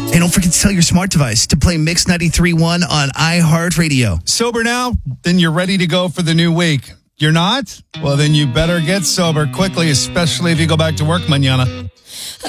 And don't forget to tell your smart device to play Mix 93.1 on iHeartRadio. Sober now? Then you're ready to go for the new week. You're not? Well, then you better get sober quickly, especially if you go back to work mañana.